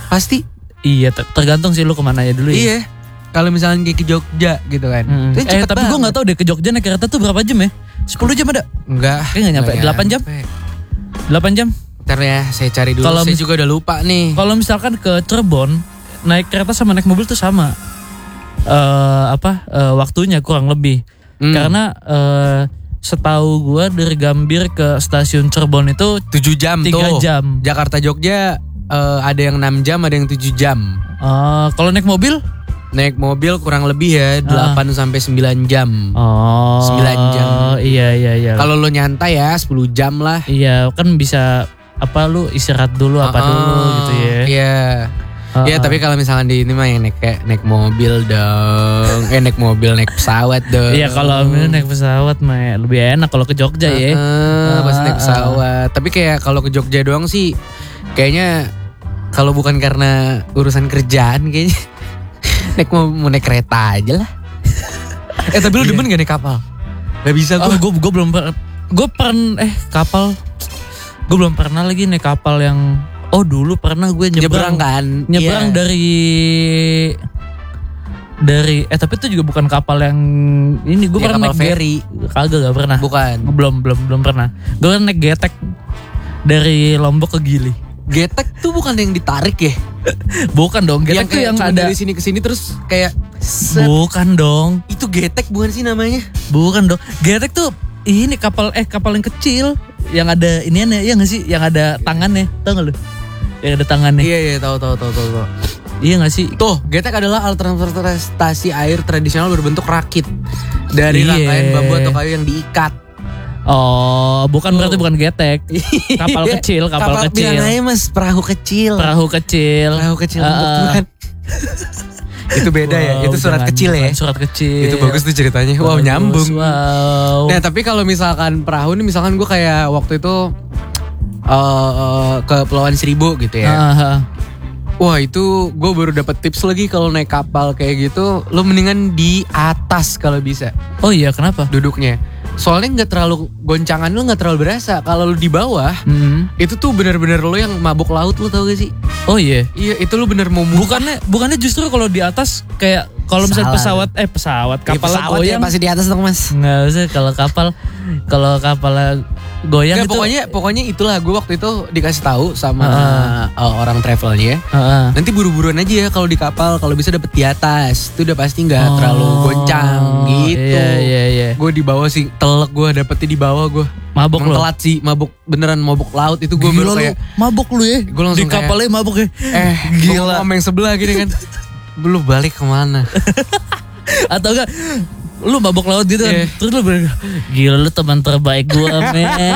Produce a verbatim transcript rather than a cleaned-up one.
Pasti. Iya, tergantung sih lu kemana ya dulu ya. Iya. Kalau misalnya kayak ke Jogja gitu kan. Hmm. Eh tapi gue gak tahu deh ke Jogja naik kereta tuh berapa jam ya? sepuluh jam ada? Enggak. Kayaknya gak nyampe, delapan jam? delapan jam? Ntar ya saya cari dulu, kalo saya mis- juga udah lupa nih. Kalau misalkan ke Cirebon, naik kereta sama naik mobil tuh sama. Uh, apa uh, waktunya kurang lebih. Hmm. Karena uh, setahu gue dari Gambir ke stasiun Cirebon itu tujuh jam tiga tuh. jam. Jakarta Jogja uh, ada yang enam jam, ada yang tujuh jam. Uh, kalau naik mobil? Naik mobil kurang lebih ya delapan uh. sampai sembilan jam. Oh. sembilan jam. Iya iya iya. Kalau lo nyantai ya sepuluh jam lah. Iya, kan bisa apa lu istirahat dulu apa uh, dulu gitu ya. Iya. Uh, ya uh. tapi kalau misalkan di ini mah yang naik kayak naik mobil dong. eh naik mobil, naik pesawat dong. Iya, kalau naik pesawat mah lebih enak kalau ke Jogja uh, ya. Uh, pas naik pesawat. Uh. Tapi kayak kalau ke Jogja doang sih kayaknya kalau bukan karena urusan kerjaan kayaknya naik mau, mau naik kereta aja lah. Eh tapi lu demen gak naik kapal? Gak bisa gue. Oh, gue gue belum gue pernah eh kapal. Gue belum pernah lagi naik kapal yang oh dulu pernah gue nyebrang, nyebrang kan. Nyebrang yeah. dari dari eh tapi itu juga bukan kapal yang ini gue ya, pernah naik ferry. Kagak gak pernah. Bukan. Belum belum belum pernah. Gue pernah naik getek dari Lombok ke Gili. Getek tuh bukan yang ditarik ya? Bukan dong, getek yang tuh yang ada dari sini ke sini terus kayak set. Bukan dong. Itu getek bukan sih namanya? Bukan dong. Getek tuh ini kapal eh kapal yang kecil yang ada iniannya ya enggak sih? Yang ada tangannya, tahu enggak lu? Yang ada tangannya. Iya iya tahu tahu tahu tahu. tahu. Iya enggak sih? Tuh, getek adalah alat transportasi air tradisional berbentuk rakit dari Iye. rangkaian bambu atau kayu yang diikat. Oh, bukan oh. berarti bukan getek. Kapal kecil, kapal, kapal kecil. Bilang aja mas, perahu kecil. Perahu kecil. Perahu kecil uh, untuk Tuhan. Itu beda wow, ya, itu surat kecil ya. Surat kecil. Itu bagus tuh ceritanya. Wow, bagus, nyambung. Wow. Nah, tapi kalau misalkan perahu nih, misalkan gue kayak waktu itu uh, uh, ke Pulauan Seribu gitu ya. Uh-huh. Wah, itu gue baru dapat tips lagi kalau naik kapal kayak gitu, lo mendingan di atas kalau bisa. Oh iya, kenapa? Duduknya. Soalnya nggak terlalu goncangan lo nggak terlalu berasa. Kalau lo di bawah, mm-hmm. itu tuh benar-benar lo yang mabuk laut, lo tau gak sih? Oh iya. Iya, itu lo bener mau muntah. Bukannya bukannya justru kalau di atas kayak kalau misalnya pesawat eh pesawat kapal ya, pesawat goyang ya, pasti di atas dong mas. Nggak usah kalau kapal kalau kapal goyang nggak, itu. Pokoknya pokoknya itulah gue waktu itu dikasih tahu sama uh. uh, orang travelnya. Uh. Nanti buru-buruan aja ya kalau di kapal, kalau bisa dapet di atas. Itu udah pasti nggak oh. terlalu goncang gitu. Iya iya iya. Gue di bawah sih telek gue dapetnya di bawah gue. Mabok lo. Telat sih, mabuk beneran mabuk laut itu gue baru kayak mabuk lu ya. Gua langsung di kapalnya kayak, mabuk ya. Eh gila. Sama yang sebelah gini kan. Belum balik kemana? Atau enggak lu mabok laut gitu kan. Yeah. Terus lu bilang, gila lu teman terbaik gue men.